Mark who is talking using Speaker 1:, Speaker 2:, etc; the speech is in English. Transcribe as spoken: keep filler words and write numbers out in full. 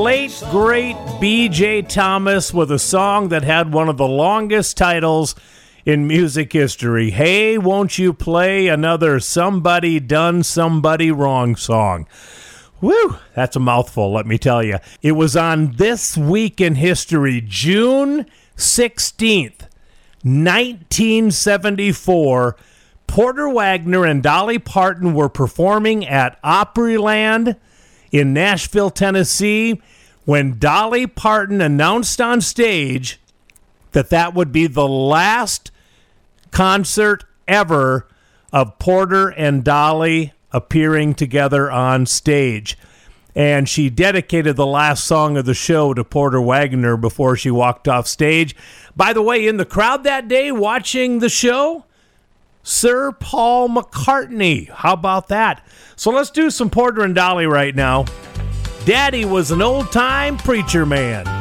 Speaker 1: Late, great B J Thomas with a song that had one of the longest titles in music history. Hey, won't you play another Somebody Done Somebody Wrong song? Woo, that's a mouthful, let me tell you. It was on This Week in History, June sixteenth, nineteen seventy-four. Porter Wagoner and Dolly Parton were performing at Opryland in Nashville, Tennessee, when Dolly Parton announced on stage that that would be the last concert ever of Porter and Dolly appearing together on stage. And she dedicated the last song of the show to Porter Wagoner before she walked off stage. By the way, in the crowd that day watching the show, Sir Paul McCartney. How about that? So let's do some Porter and Dolly right now. Daddy was an old-time preacher man.